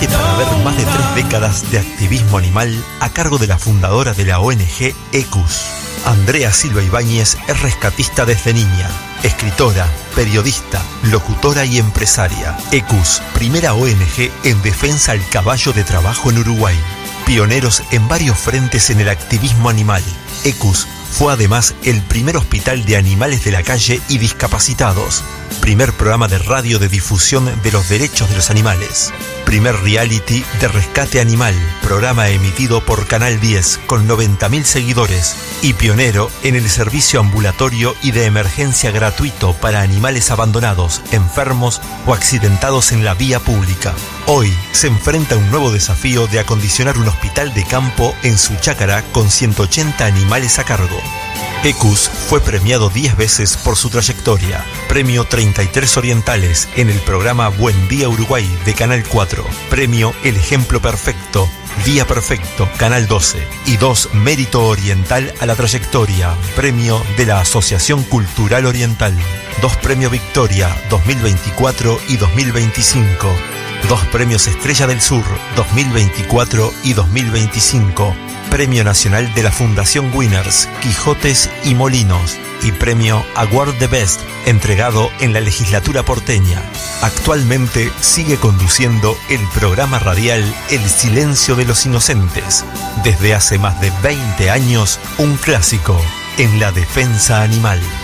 Prepárate para ver más de 3 décadas de activismo animal a cargo de la fundadora de la ONG ECUS. Andrea Silva Ibáñez es rescatista desde niña, escritora, periodista, locutora y empresaria. ECUS, primera ONG en defensa al caballo de trabajo en Uruguay. Pioneros en varios frentes en el activismo animal. ECUS fue además el primer hospital de animales de la calle y discapacitados. Primer programa de radio de difusión de los derechos de los animales. Primer reality de rescate animal, programa emitido por Canal 10 con 90.000 seguidores. Y pionero en el servicio ambulatorio y de emergencia gratuito para animales abandonados, enfermos o accidentados en la vía pública. Hoy se enfrenta a un nuevo desafío de acondicionar un hospital de campo en Suchacara con 180 animales a cargo. ECUS fue premiado 10 veces por su trayectoria. Premio 33 Orientales en el programa Buen Día Uruguay de Canal 4. Premio El Ejemplo Perfecto, Día Perfecto, Canal 12. Y 2 Mérito Oriental a la Trayectoria, premio de la Asociación Cultural Oriental. 2 Premio Victoria 2024 y 2025. 2 Premios Estrella del Sur 2024 y 2025. Premio Nacional de la Fundación Winners, Quijotes y Molinos. Y Premio Award the Best, entregado en la legislatura porteña. Actualmente sigue conduciendo el programa radial El Silencio de los Inocentes. Desde hace más de 20 años, un clásico en la defensa animal.